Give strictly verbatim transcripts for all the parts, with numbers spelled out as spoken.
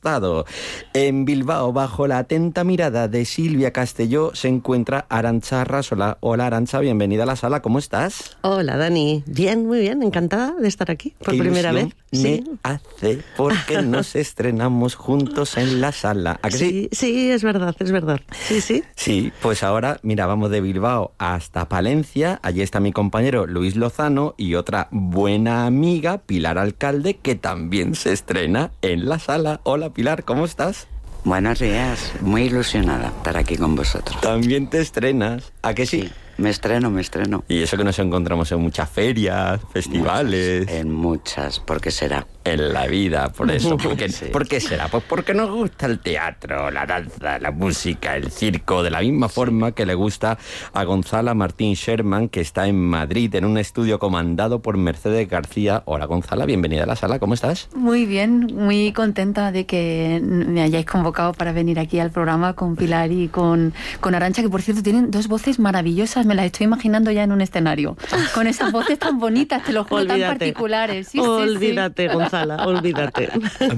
costado. En Bilbao, bajo la atenta mirada de Silvia Castelló, se encuentra Arantxa Arrasola. Hola, Arantxa, bienvenida a la sala. ¿Cómo estás? Hola, Dani. Bien, muy bien. Encantada de estar aquí por Qué primera vez. Me sí. hace porque nos estrenamos juntos en la sala. ¿A que sí? Sí, sí, es verdad, es verdad. Sí, sí. Sí, pues ahora, mira, vamos de Bilbao hasta Palencia. Allí está mi compañero Luis Lozano y otra buena amiga, Pilar Alcalde, que también se estrena en la sala. Hola, Pilar, ¿cómo estás? Buenos días, muy ilusionada estar aquí con vosotros. También te estrenas, ¿a que sí? Sí, me estreno, me estreno. Y eso que nos encontramos en muchas ferias, festivales. Muchas, en muchas, ¿por qué será? En la vida, por eso. ¿Por qué, Sí. ¿Por qué será? Pues porque nos gusta el teatro, la danza, la música, el circo, de la misma forma que le gusta a Gonzala Martín Sherman, que está en Madrid, en un estudio comandado por Mercedes García. Hola, Gonzala, bienvenida a la sala, ¿cómo estás? Muy bien, muy contenta de que me hayáis convocado para venir aquí al programa con Pilar y con, con Arantxa, que por cierto tienen dos voces maravillosas, me las estoy imaginando ya en un escenario, con esas voces tan bonitas, te lo juro, tan particulares. Sí, olvídate, sí, sí. Gonzala. Olvídate.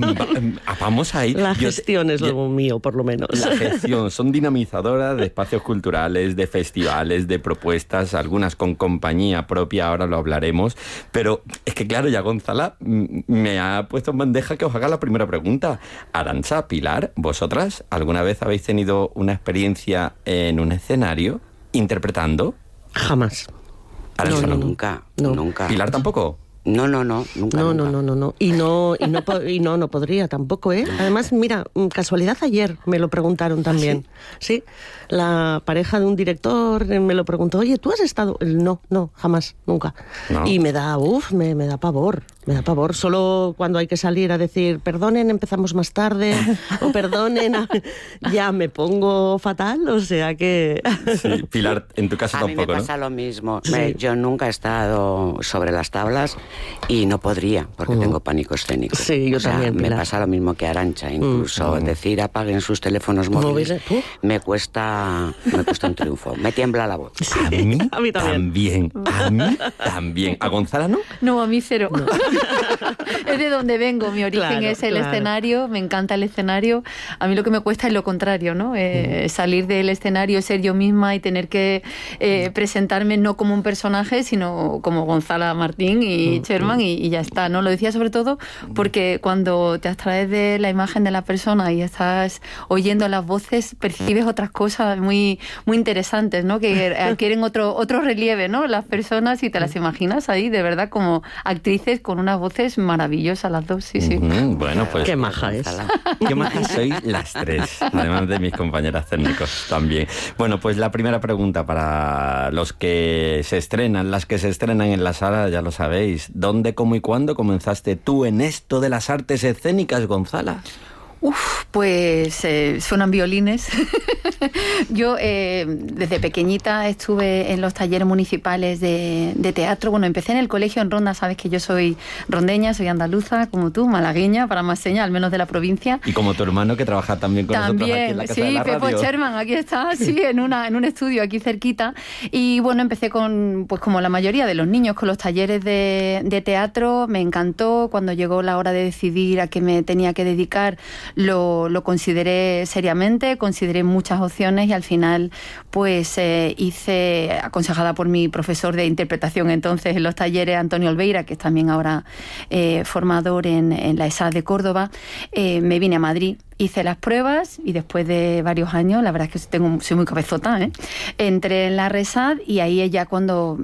Vamos a ir. La Yo gestión te, es lo mío, por lo menos. La gestión. Son dinamizadoras de espacios culturales, de festivales, de propuestas, algunas con compañía propia, ahora lo hablaremos. Pero es que, claro, ya Gonzala me ha puesto en bandeja que os haga la primera pregunta. Arantxa, Pilar, ¿vosotras alguna vez habéis tenido una experiencia en un escenario interpretando? Jamás. Arantxa, No, no. nunca, No. nunca. ¿Pilar tampoco? No, no, no, nunca, No, nunca. no, no, no, no. Y no, y no, po- y no, no podría tampoco, ¿eh? Además, mira, casualidad ayer me lo preguntaron también. Sí, la pareja de un director me lo preguntó, oye, ¿tú has estado? No, no, jamás, nunca. No. Y me da, uff, me, me da pavor, me da pavor. Solo cuando hay que salir a decir, perdonen, empezamos más tarde, o perdonen, ya me pongo fatal, o sea que... Sí, Pilar, en tu caso A mí tampoco, me ¿no? pasa lo mismo. Sí. Me- yo nunca he estado sobre las tablas y no podría, porque Mm. tengo pánico escénico. Sí, yo O sea, también, me Pilar. pasa lo mismo que Arantxa. Incluso Mm. decir apaguen sus teléfonos móviles, Móviles, ¿tú? me cuesta, me cuesta un triunfo. Me tiembla la voz. A mí, A mí también. A mí también. ¿A Gonzala no? No, a mí cero. Es de donde vengo, mi origen Claro, es el claro. escenario, me encanta el escenario. A mí lo que me cuesta es lo contrario, ¿no? Eh, Mm. salir del escenario, ser yo misma y tener que eh, presentarme no como un personaje, sino como Gonzala Martín y Mm. Sherman y, y ya está, ¿no? Lo decía sobre todo porque cuando te abstraes de la imagen de la persona y estás oyendo las voces, percibes otras cosas muy, muy interesantes, ¿no? Que adquieren otro, otro relieve, ¿no? Las personas y te las imaginas ahí, de verdad, como actrices con unas voces maravillosas las dos, sí, sí. Ujú, bueno, pues... Qué maja es. Gonzala. Qué majas sois las tres, además de mis compañeras técnicos también. Bueno, pues la primera pregunta para los que se estrenan, las que se estrenan en la sala, ya lo sabéis. ¿Dónde, cómo y cuándo comenzaste tú en esto de las artes escénicas, Gonzala? Uf, pues eh, suenan violines. Yo eh, desde pequeñita estuve en los talleres municipales de, de teatro. Bueno, empecé en el colegio en Ronda, sabes que yo soy rondeña, soy andaluza, como tú, malagueña, para más señas, al menos de la provincia. Y como tu hermano que trabaja también con nosotros aquí en También, la Casa sí, de la Pepo Radio. Sherman, aquí está, sí, en una en un estudio aquí cerquita. Y bueno, empecé con, pues como la mayoría de los niños, con los talleres de, de teatro. Me encantó. Cuando llegó la hora de decidir a qué me tenía que dedicar, lo, lo consideré seriamente, consideré muchas opciones y al final, pues eh, hice, aconsejada por mi profesor de interpretación entonces en los talleres, Antonio Olveira, que es también ahora eh, formador en, en la ESAD de Córdoba, eh, me vine a Madrid. Hice las pruebas y después de varios años, la verdad es que tengo, soy muy cabezota, ¿eh? Entré en la RESAD y ahí es ya cuando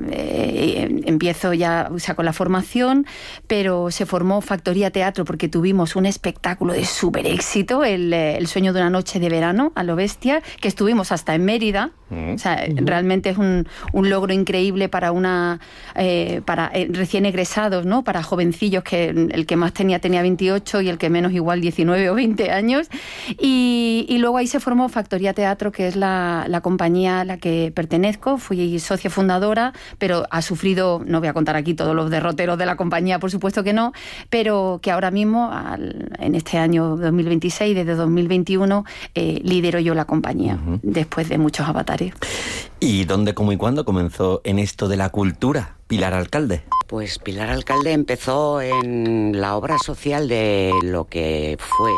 eh, empiezo ya, o sea, con la formación, pero se formó Factoría Teatro porque tuvimos un espectáculo de súper éxito, el, el Sueño de una noche de verano, a lo bestia, que estuvimos hasta en Mérida. Mm. O sea, uh-huh. realmente es un, un logro increíble para una eh, para eh, recién egresados, ¿no? Para jovencillos, que el que más tenía tenía veintiocho y el que menos igual diecinueve o veinte años. Y, y luego ahí se formó Factoría Teatro, que es la, la compañía a la que pertenezco. Fui socia fundadora, pero ha sufrido, no voy a contar aquí todos los derroteros de la compañía, por supuesto que no, pero que ahora mismo, al, en este año dos mil veintiséis, desde dos mil veintiuno, eh, lidero yo la compañía, uh-huh. después de muchos avatares. ¿Y dónde, cómo y cuándo comenzó en esto de la cultura, Pilar Alcalde? Pues Pilar Alcalde empezó en la obra social de lo que fue